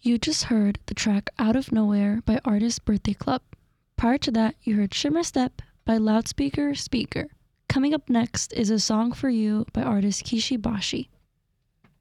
You just heard the track Out of Nowhere by artist Birthday Club. Prior to that, you heard Shimmer Step by Loudspeaker Speaker. Coming up next is A Song for You by artist Kishi Bashi.